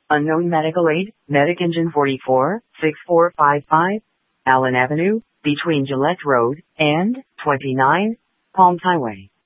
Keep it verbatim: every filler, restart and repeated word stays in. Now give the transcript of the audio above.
Unknown medical aid, Medic Engine forty-four, six four five five, Allen Avenue, between Gillette Road and twenty-nine, Palms Highway.